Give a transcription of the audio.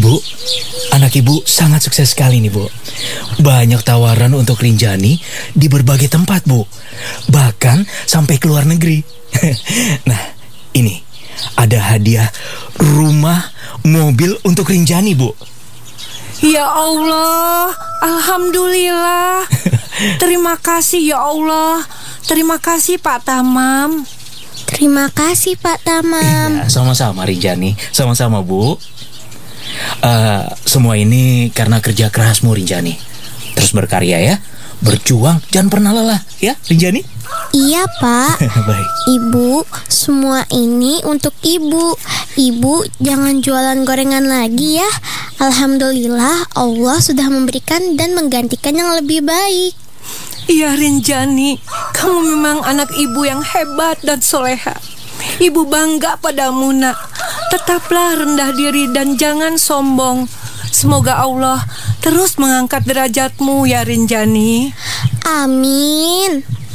Bu, anak ibu sangat sukses sekali nih, Bu. Banyak tawaran untuk Rinjani di berbagai tempat, Bu. Bahkan sampai ke luar negeri. Nah, ini ada hadiah rumah, mobil untuk Rinjani, Bu. Ya Allah, alhamdulillah. Terima kasih ya Allah. Terima kasih Pak Tamam. Terima kasih Pak Tamam. Iya, sama-sama Rinjani. Sama-sama, Bu. Semua ini karena kerja kerasmu, Rinjani. Terus berkarya ya. Berjuang, jangan pernah lelah ya, Rinjani. Iya Pak. Baik. Ibu, semua ini untuk Ibu. Ibu jangan jualan gorengan lagi ya. Alhamdulillah Allah sudah memberikan dan menggantikan yang lebih baik. Iya Rinjani, kamu memang anak ibu yang hebat dan soleha. Ibu bangga padamu nak. Tetaplah rendah diri dan jangan sombong. Semoga Allah terus mengangkat derajatmu ya Rinjani. Amin.